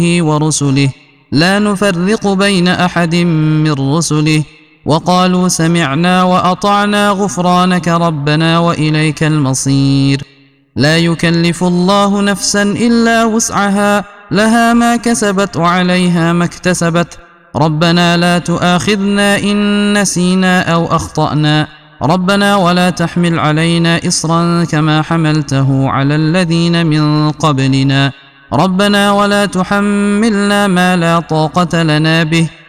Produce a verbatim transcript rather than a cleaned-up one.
ورسله لا نفرق بين أحد من رسله وقالوا سمعنا وأطعنا غفرانك ربنا وإليك المصير. لا يكلف الله نفسا إلا وسعها لها ما كسبت وعليها ما اكتسبت ربنا لا تؤاخذنا إن نسينا أو أخطأنا ربنا ولا تحمل علينا إصرا كما حملته على الذين من قبلنا ربنا ولا تحملنا ما لا طاقة لنا به